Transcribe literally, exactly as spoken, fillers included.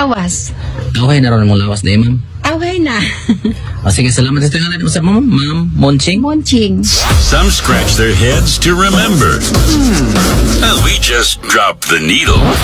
lawas. Okay na ron mong lawas di, ma'am. Okay na. O sige, salamat. Ito yung ngalan mo sa ma'am, ma'am Monching. Monching. Some scratch their heads to remember. Hmm. Well, we just dropped the needle.